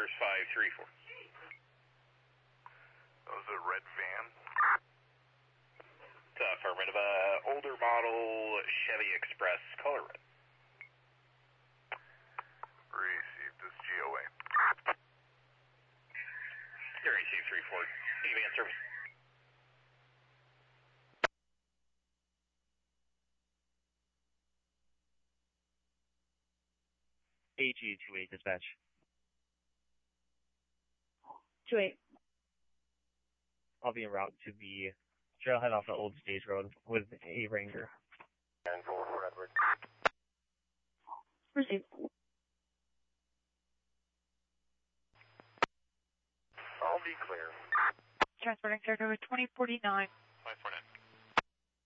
Cars 534. That was a red van. It's affirmative. Older model Chevy Express, color red. Received this GOA. Area C34. Van service. AG28 dispatch. 28. I'll be en route to the trailhead off the old stage road with a Ranger. Received. I'll be clear. Transporting territory 2049.